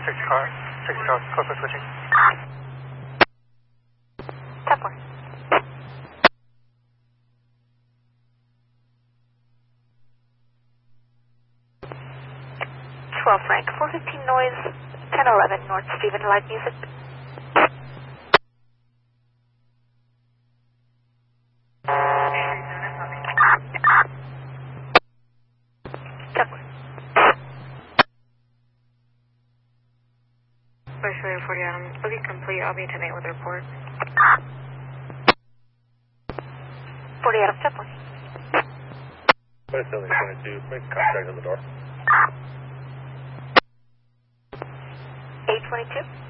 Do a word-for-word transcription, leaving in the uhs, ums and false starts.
six car, six car, code for switching. ten four. twelve Frank, four fifteen noise, ten eleven North Stephen, live music. Bushway forty Adam, booking complete, I'll be attending with a report. forty Adam, ten four. West Building twenty-two, make contact on the door. eight twenty-two.